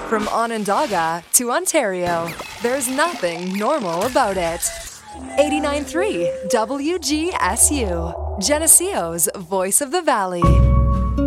From Onondaga to Ontario, there's nothing normal about it. 89.3 WGSU, Geneseo's Voice of the Valley.